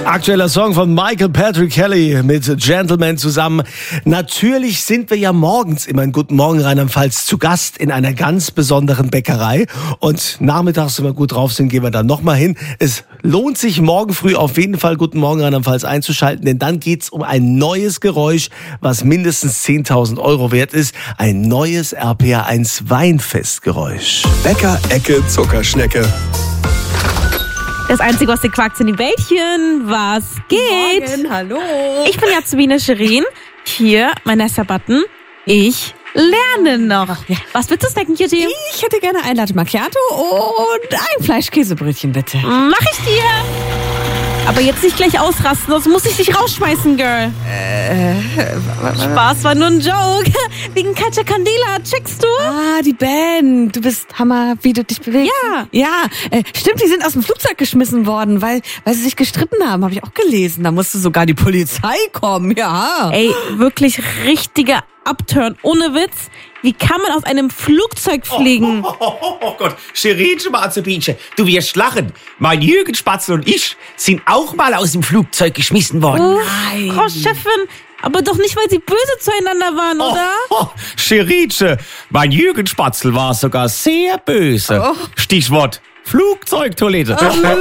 Aktueller Song von Michael Patrick Kelly mit Gentleman zusammen. Natürlich sind wir ja morgens immer in Guten Morgen Rheinland-Pfalz zu Gast in einer ganz besonderen Bäckerei. Und nachmittags, wenn wir gut drauf sind, gehen wir dann nochmal hin. Es lohnt sich morgen früh auf jeden Fall Guten Morgen Rheinland-Pfalz einzuschalten, denn dann geht's um ein neues Geräusch, was mindestens 10.000 Euro wert ist. Ein neues RPR1 Weinfestgeräusch. Bäcker-Ecke Zuckerschnecke. Das Einzige, was dir quakt, sind die Bällchen. Was geht? Morgen, hallo. Ich bin Jasmine Scherin. Hier, mein Nester Button. Ich lerne noch. Ja. Was willst du snacken, Cutie? Ich hätte gerne ein Latte Macchiato und ein Fleischkäsebrötchen, bitte. Mach ich dir. Aber jetzt nicht gleich ausrasten, sonst muss ich dich rausschmeißen, Girl. Spaß, war nur ein Joke. Wegen Katja Candela, checkst du? Ah, die Band. Du bist Hammer, wie du dich bewegst. Ja, stimmt, die sind aus dem Flugzeug geschmissen worden, weil sie sich gestritten haben, habe ich auch gelesen. Da musste sogar die Polizei kommen, ja. Ey, wirklich richtiger Upturn, ohne Witz. Wie kann man aus einem Flugzeug fliegen? Oh Gott, Scherinchen Marzebinsche, du wirst lachen. Mein Jürgen Spatzel und ich sind auch mal aus dem Flugzeug geschmissen worden. Nein. Frau Chefin, aber doch nicht, weil sie böse zueinander waren, oder? Scherinchen, mein Jürgen Spatzel war sogar sehr böse. Stichwort Flugzeugtoilette.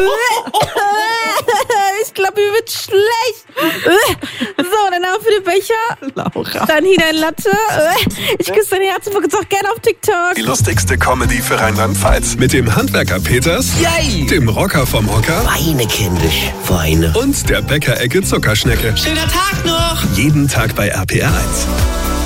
Ich glaube, mir wird schlecht. So, dann auch für den Becher. Laura. Dann hier dein Latte. Ich küsse dein Herz und folge uns auch gerne auf TikTok. Die lustigste Comedy für Rheinland-Pfalz. Mit dem Handwerker Peters, Yay! dem Rocker vom Hocker Weine, kindisch, Weine. und der Bäcker-Ecke Zuckerschnecke. Schöner Tag noch! Jeden Tag bei RPR1.